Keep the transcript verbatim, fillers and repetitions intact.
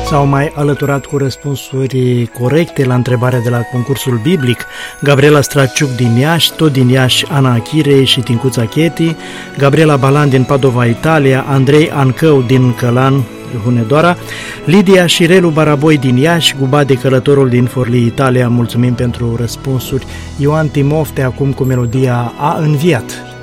S-au mai alăturat cu răspunsuri corecte la întrebarea de la concursul biblic Gabriela Straciuc din Iași, tot din Iași Ana Achirei și Tincuța Cheti, Gabriela Balan din Padova, Italia, Andrei Ancău din Călan, Hunedoara, Lidia Șirelu Baraboi din Iași, Gubade Călătorul din Forli, Italia. Mulțumim pentru răspunsuri. Ioan Timofte acum cu melodia A înviat.